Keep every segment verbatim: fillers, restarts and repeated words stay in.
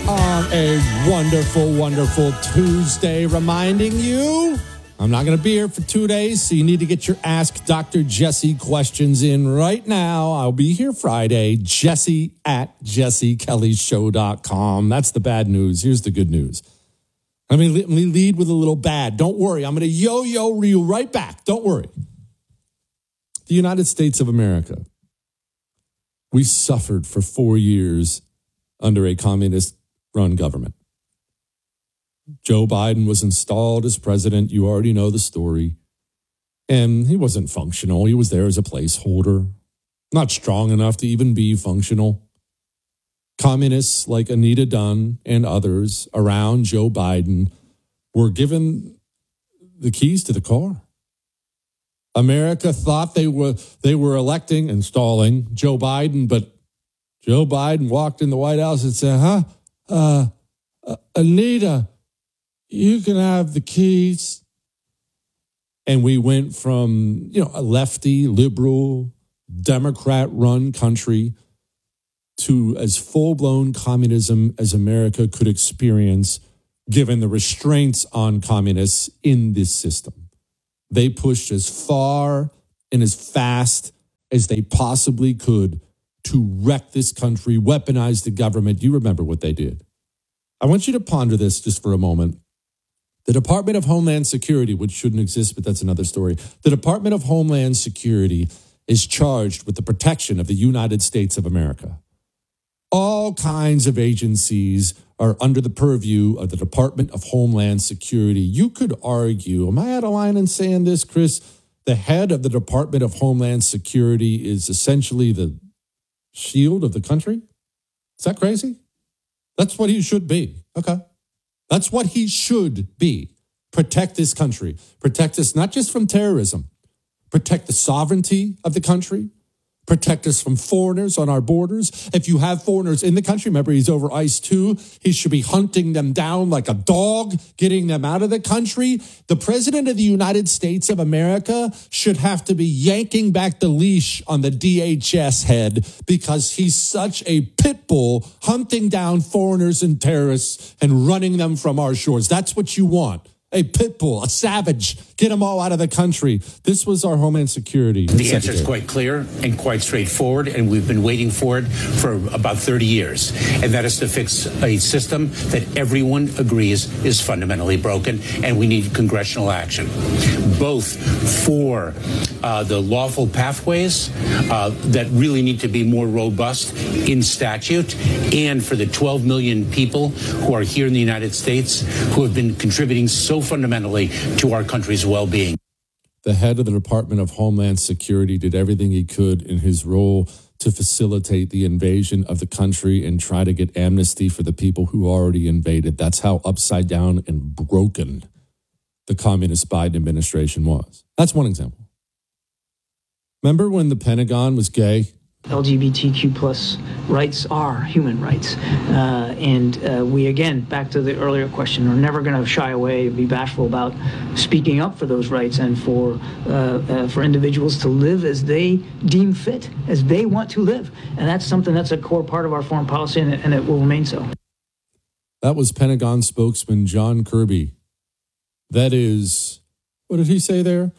on a wonderful, wonderful Tuesday, reminding you I'm not going to be here for two days, so you need to get your Ask Doctor Jesse questions in right now. I'll be here Friday, Jesse at jesse kelly show dot com. That's the bad news. Here's the good news. Let me, let me lead with a little bad. Don't worry. I'm going to yo-yo reel right back. Don't worry. The United States of America, we suffered for four years under a communist-run government. Joe Biden was installed as president. You already know the story. And he wasn't functional. He was there as a placeholder, not strong enough to even be functional. Communists like Anita Dunn and others around Joe Biden were given the keys to the car. America thought they were they were electing, installing Joe Biden, but Joe Biden walked in the White House and said, huh, uh, uh, Anita, you can have the keys. And we went from, you know, a lefty, liberal, Democrat-run country to as full-blown communism as America could experience, given the restraints on communists in this system. They pushed as far and as fast as they possibly could to wreck this country, weaponize the government. You remember what they did. I want you to ponder this just for a moment. The Department of Homeland Security, which shouldn't exist, but that's another story. The Department of Homeland Security is charged with the protection of the United States of America. All kinds of agencies are under the purview of the Department of Homeland Security. You could argue, am I out of line in saying this, Chris? The head of the Department of Homeland Security is essentially the shield of the country? Is that crazy? That's what he should be. Okay. That's what he should be. Protect this country. Protect us not just from terrorism. Protect the sovereignty of the country. Protect us from foreigners on our borders. If you have foreigners in the country, remember he's over ICE too. He should be hunting them down like a dog, getting them out of the country. The president of the United States of America should have to be yanking back the leash on the D H S head because he's such a pit bull hunting down foreigners and terrorists and running them from our shores. That's what you want. A pit bull, a savage. Get them all out of the country. This was our Homeland Security. The answer is quite clear and quite straightforward, and we've been waiting for it for about thirty years. And that is to fix a system that everyone agrees is fundamentally broken, and we need congressional action, both for uh, the lawful pathways uh, that really need to be more robust in statute, and for the twelve million people who are here in the United States who have been contributing so fundamentally to our country's well-being. The head of the Department of Homeland Security did everything he could in his role to facilitate the invasion of the country and try to get amnesty for the people who already invaded. That's how upside down and broken the communist Biden administration was. That's one example. Remember when the Pentagon was gay? L G B T Q plus rights are human rights. Uh, and uh, we, again, back to the earlier question, are never going to shy away, be bashful about speaking up for those rights and for uh, uh, for individuals to live as they deem fit, as they want to live. And that's something that's a core part of our foreign policy, and it, and it will remain so. That was Pentagon spokesman John Kirby. That is, what did he say there?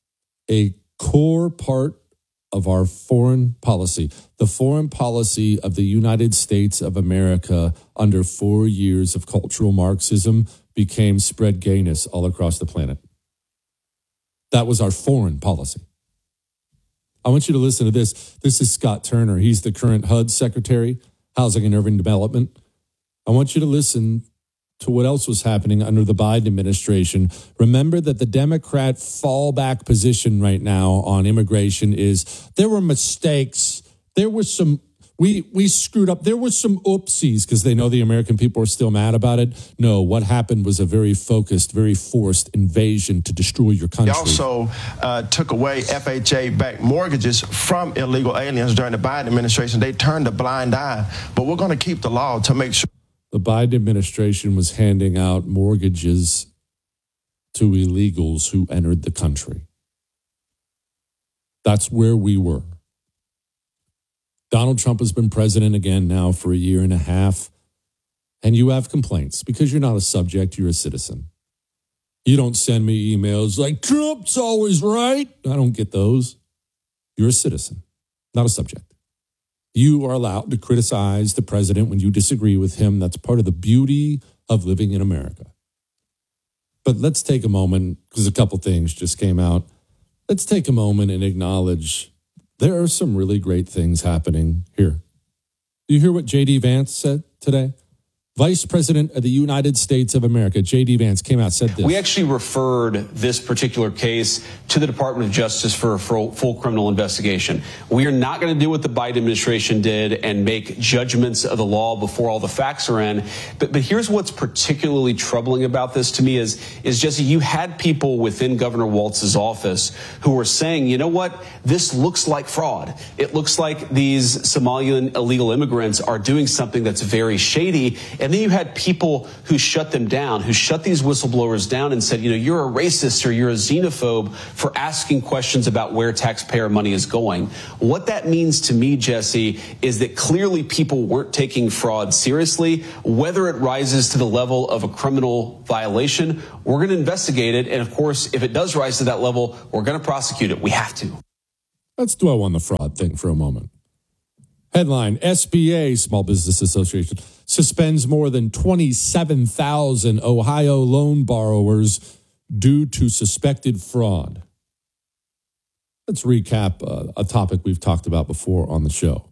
A core part of our foreign policy, the foreign policy of the United States of America under four years of cultural Marxism became spread gayness all across the planet. That was our foreign policy. I want you to listen to this. This is Scott Turner. He's the current H U D Secretary, Housing and Urban Development. I want you to listen to what else was happening under the Biden administration. Remember that the Democrat fallback position right now on immigration is there were mistakes. There was some, we we screwed up. There were some oopsies because they know the American people are still mad about it. No, what happened was a very focused, very forced invasion to destroy your country. They also uh, took away F H A-backed mortgages from illegal aliens during the Biden administration. They turned a blind eye, but we're going to keep the law to make sure. The Biden administration was handing out mortgages to illegals who entered the country. That's where we were. Donald Trump has been president again now for a year and a half. and you have complaints because you're not a subject, you're a citizen. You don't send me emails like, Trump's always right. I don't get those. You're a citizen, not a subject. You are allowed to criticize the president when you disagree with him. That's part of the beauty of living in America. But let's take a moment, because a couple things just came out. Let's take a moment and acknowledge there are some really great things happening here. Do you hear what J D Vance said today? Vice President of the United States of America, J D Vance, came out and said this. We actually referred this particular case to the Department of Justice for a full criminal investigation. We are not going to do what the Biden administration did and make judgments of the law before all the facts are in. But, but here's what's particularly troubling about this to me is, is, Jesse, you had people within Governor Walz's office who were saying, you know what, this looks like fraud. It looks like these Somalian illegal immigrants are doing something that's very shady. And then you had people who shut them down, who shut these whistleblowers down and said, you know, you're a racist or you're a xenophobe for asking questions about where taxpayer money is going. What that means to me, Jesse, is that clearly people weren't taking fraud seriously. Whether it rises to the level of a criminal violation, we're going to investigate it. And of course, if it does rise to that level, we're going to prosecute it. We have to. Let's dwell on the fraud thing for a moment. Headline, S B A, Small Business Association, suspends more than twenty-seven thousand Ohio loan borrowers due to suspected fraud. Let's recap uh, a topic we've talked about before on the show.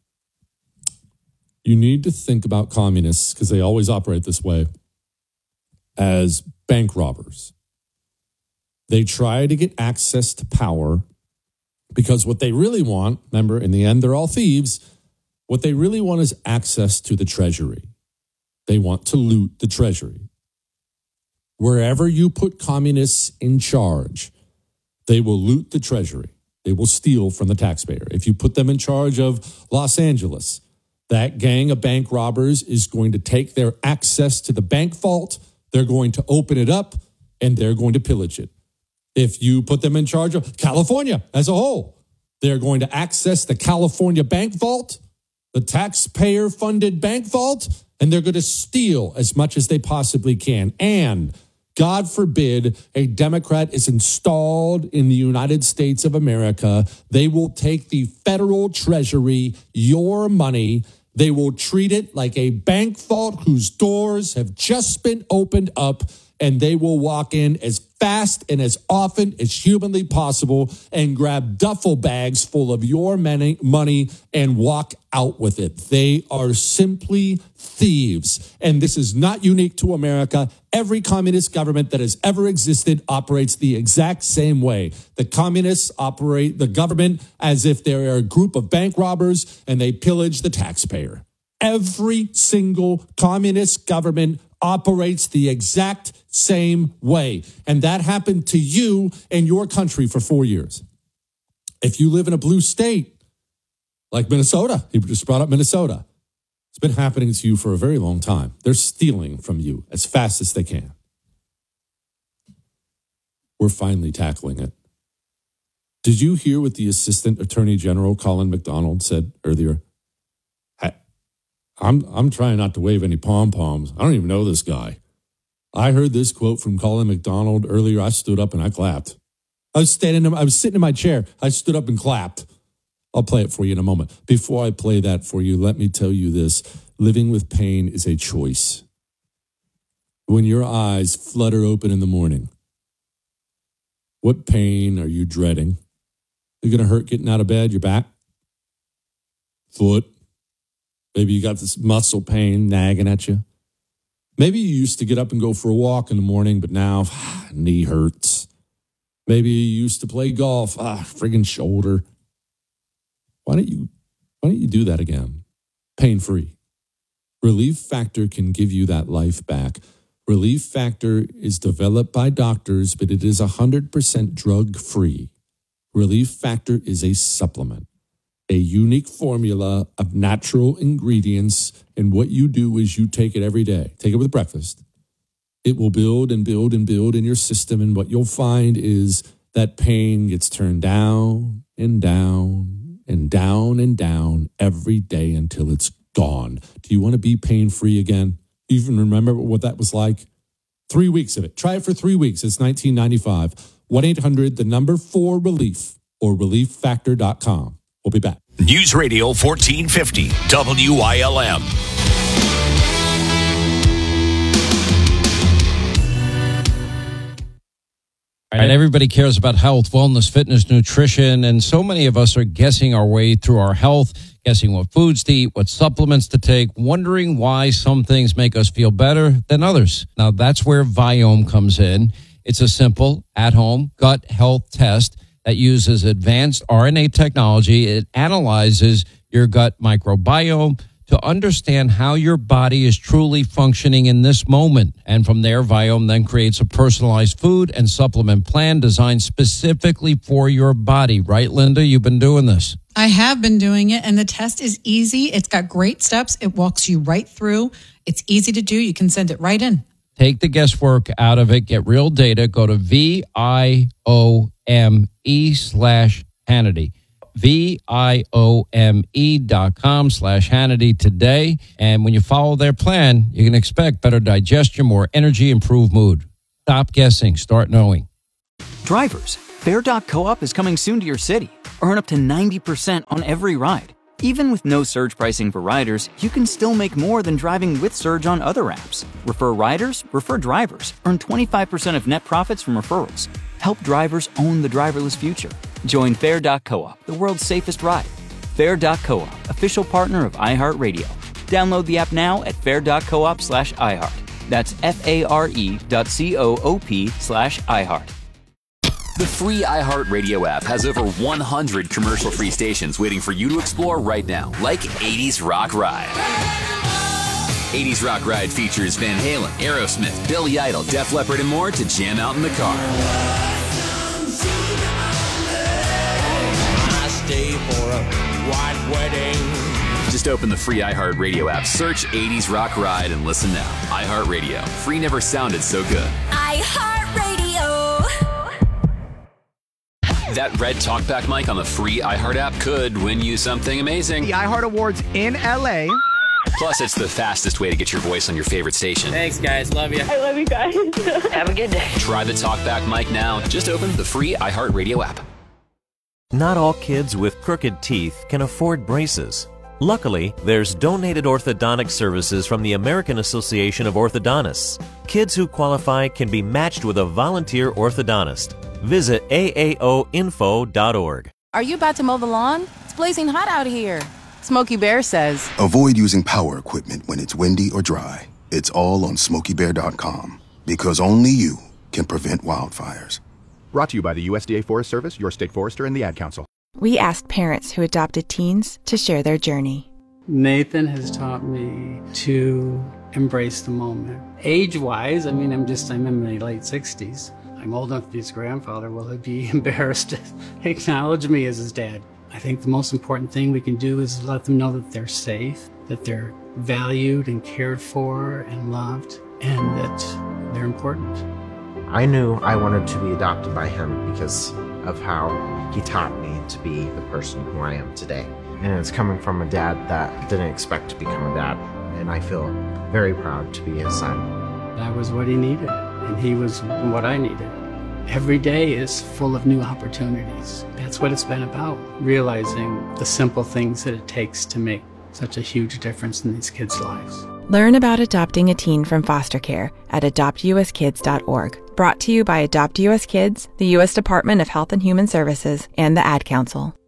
You need to think about communists, because they always operate this way, as bank robbers. They try to get access to power because what they really want, remember, in the end, they're all thieves. What they really want is access to the treasury. They want to loot the treasury. Wherever you put communists in charge, they will loot the treasury. They will steal from the taxpayer. If you put them in charge of Los Angeles, that gang of bank robbers is going to take their access to the bank vault. They're going to open it up and they're going to pillage it. If you put them in charge of California as a whole, they're going to access the California bank vault, the taxpayer-funded bank vault, and they're going to steal as much as they possibly can. And God forbid a Democrat is installed in the United States of America, they will take the federal treasury, your money, they will treat it like a bank vault whose doors have just been opened up, and they will walk in as fast and as often as humanly possible and grab duffel bags full of your money, money and walk out with it. They are simply thieves. And this is not unique to America. Every communist government that has ever existed operates the exact same way. The communists operate the government as if they're a group of bank robbers and they pillage the taxpayer. Every single communist government operates the exact same way. And that happened to you and your country for four years. If you live in a blue state, like Minnesota, he just brought up Minnesota, it's been happening to you for a very long time. They're stealing from you as fast as they can. We're finally tackling it. Did you hear what the Assistant Attorney General, Colin McDonald, said earlier? I'm I'm trying not to wave any pom-poms. I don't even know this guy. I heard this quote from Colin McDonald earlier. I stood up and I clapped. I was standing, I was sitting in my chair. I stood up and clapped. I'll play it for you in a moment. Before I play that for you, let me tell you this. Living with pain is a choice. When your eyes flutter open in the morning, what pain are you dreading? You're going to hurt getting out of bed, your back, foot. Maybe you got this muscle pain nagging at you. Maybe you used to get up and go for a walk in the morning, but now knee hurts. Maybe you used to play golf. Ah, friggin' shoulder. Why don't you, why don't you do that again? Pain-free. Relief Factor can give you that life back. Relief Factor is developed by doctors, but it is one hundred percent drug-free. Relief Factor is a supplement. A unique formula of natural ingredients, and what you do is you take it every day. Take it with breakfast. It will build and build and build in your system, and what you'll find is that pain gets turned down and down and down and down every day until it's gone. Do you want to be pain-free again? even remember what that was like? Three weeks of it. Try it for three weeks. It's nineteen ninety-five. one eight hundred, the number four relief, or relief factor dot com. We'll be back. News Radio fourteen fifty, W I L M. All right, everybody cares about health, wellness, fitness, nutrition, and so many of us are guessing our way through our health, guessing what foods to eat, what supplements to take, wondering why some things make us feel better than others. Now, that's where Viome comes in. It's a simple, at-home gut health test that uses advanced R N A technology. It analyzes your gut microbiome to understand how your body is truly functioning in this moment. And from there, Viome then creates a personalized food and supplement plan designed specifically for your body. Right, Linda? You've been doing this. I have been doing it, and the test is easy. It's got great steps. It walks you right through. It's easy to do. You can send it right in. Take the guesswork out of it. Get real data. Go to V I O M E slash Hannity. V-I-O-M-E dot com slash Hannity today. And when you follow their plan, you can expect better digestion, more energy, improved mood. Stop guessing. Start knowing. Drivers, Fair dot coop is coming soon to your city. Earn up to ninety percent on every ride. Even with no surge pricing for riders, you can still make more than driving with Surge on other apps. Refer riders, refer drivers. Earn twenty-five percent of net profits from referrals. Help drivers own the driverless future. Join Fair dot coop, the world's safest ride. Fair dot coop, official partner of iHeartRadio. Download the app now at fair dot coop slash iHeart. That's F-A-R-E dot C-O-O-P slash iHeart. The free iHeartRadio app has over one hundred commercial-free stations waiting for you to explore right now, like eighties Rock Ride. eighties Rock Ride features Van Halen, Aerosmith, Billy Idol, Def Leppard, and more to jam out in the car. I stay for a white wedding. Just open the free iHeartRadio app, search eighties Rock Ride, and listen now. iHeartRadio. Free never sounded so good. iHeartRadio. That red talkback mic on the free iHeart app could win you something amazing. The iHeart Awards in L A. Plus, it's the fastest way to get your voice on your favorite station. Thanks, guys. Love you. I love you guys. Have a good day. Try the talkback mic now. Just open the free iHeartRadio app. Not all kids with crooked teeth can afford braces. Luckily, there's donated orthodontic services from the American Association of Orthodontists. Kids who qualify can be matched with a volunteer orthodontist. Visit A A O info dot org. Are you about to mow the lawn? It's blazing hot out here. Smokey Bear says, avoid using power equipment when it's windy or dry. It's all on smokey bear dot com, because only you can prevent wildfires. Brought to you by the U S D A Forest Service, your state forester, and the Ad Council. We asked parents who adopted teens to share their journey. Nathan has taught me to embrace the moment. Age-wise, I mean, I'm just, I'm in my late sixties. I'm old enough to be his grandfather. Will he be embarrassed to acknowledge me as his dad? I think the most important thing we can do is let them know that they're safe, that they're valued and cared for and loved, and that they're important. I knew I wanted to be adopted by him because of how he taught me to be the person who I am today. And it's coming from a dad that didn't expect to become a dad, and I feel very proud to be his son. That was what he needed, and he was what I needed. Every day is full of new opportunities. That's what it's been about, realizing the simple things that it takes to make such a huge difference in these kids' lives. Learn about adopting a teen from foster care at adopt u s kids dot org. Brought to you by Adopt U S Kids, the U S Department of Health and Human Services, and the Ad Council.